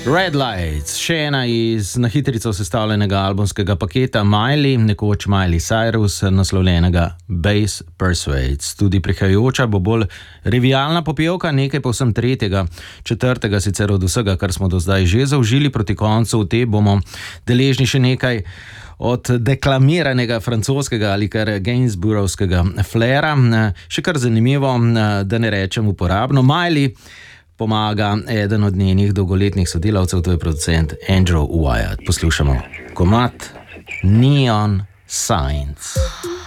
Red Lights, še ena iz na hitrico sestavljenega albumskega paketa Miley, nekoč Miley Cyrus, naslovljenega Bass Persuades. Tudi prihajajoča bo bolj revijalna popevka, nekaj povsem tretjega, četrtega sicer od vsega, kar smo do zdaj že zaužili. Proti koncu v te bomo deležni še nekaj od deklamiranega francoskega ali kar Gainsboroughskega flera. Še kar zanimivo, da ne rečem uporabno. Miley pomaga eden od njenih dolgoletnih sodelavcev, to je producent Andrew Wyatt. Poslušamo komad Neon Signs.